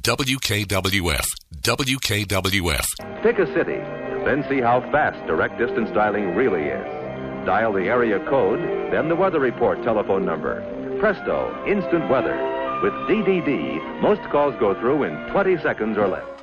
WKWF. WKWF. Pick a city, then see how fast direct distance dialing really is. Dial the area code, then the weather report telephone number. Presto, instant weather. With DDD, most calls go through in 20 seconds or less.